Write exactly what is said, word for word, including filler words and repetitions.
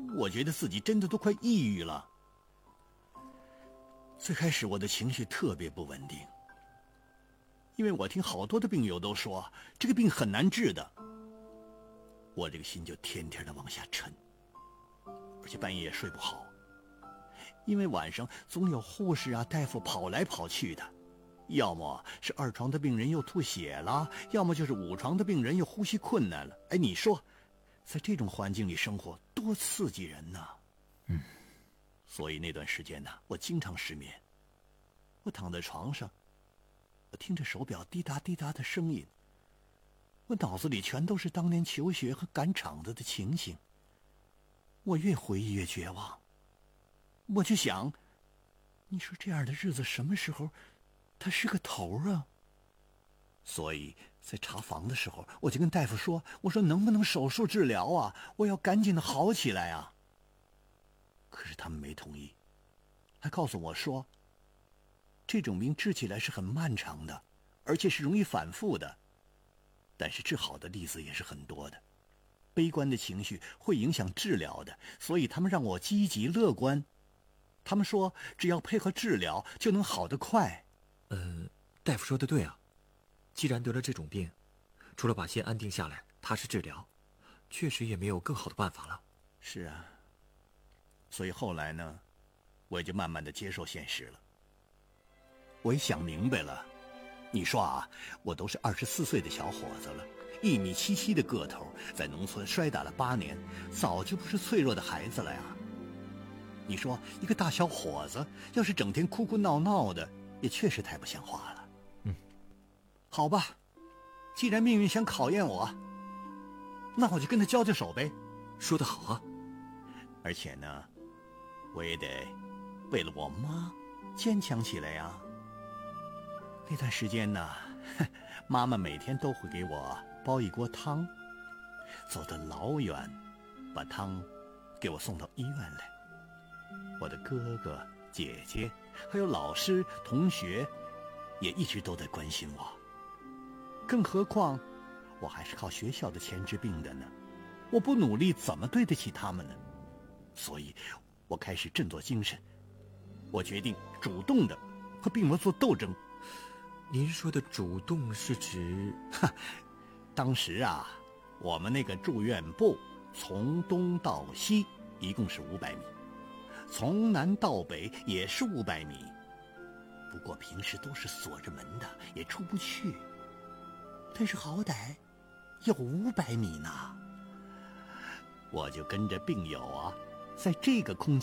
我觉得自己真的都快抑郁了。最开始我的情绪特别不稳定，因为我听好多的病友都说这个病很难治的，我这个心就天天的往下沉，而且半夜也睡不好，因为晚上总有护士啊大夫跑来跑去的，要么是二床的病人又吐血了，要么就是五床的病人又呼吸困难了。哎，你说在这种环境里生活多刺激人呢？ 嗯， 所以那段时间呢，我经常失眠。我躺在床上，我听着手表滴答滴答的声音，我脑子里全都是当年求学和赶场子的情形。我越回忆越绝望，我就想，你说这样的日子什么时候它是个头啊？所以在查房的时候，我就跟大夫说，我说能不能手术治疗啊？我要赶紧的好起来啊。可是他们没同意，还告诉我说，这种病治起来是很漫长的，而且是容易反复的。但是治好的例子也是很多的，悲观的情绪会影响治疗的，所以他们让我积极乐观。他们说只要配合治疗就能好得快。 呃，大夫说的对啊，既然得了这种病，除了把心安定下来踏实治疗，确实也没有更好的办法了。 是啊，所以后来呢，我也就慢慢的接受现实了。我也想明白了，你说啊，我都是二十四岁的小伙子了，一米七七的个头，在农村摔打了八年，早就不是脆弱的孩子了呀。你说一个大小伙子要是整天哭哭闹闹的，也确实太不像话了。 嗯， 好吧，既然命运想考验我，那我就跟他交交手呗。 说得好啊。 而且呢，我也得为了我妈坚强起来呀。那段时间呢，妈妈每天都会给我煲一锅汤，走得老远，把汤给我送到医院来。我的哥哥、姐姐，还有老师、同学，也一直都在关心我。更何况，我还是靠学校的钱治病的呢。我不努力，怎么对得起他们呢？所以，我开始振作精神。我决定主动的和病魔做斗争。 您说的主动是指？ 哈，当时啊，我们那个住院部从东到西一共是五百米。从南到北也是五百米，不过平时都是锁着门的，也出不去。但是好歹有五百米呢，我就跟着病友啊，在这个空间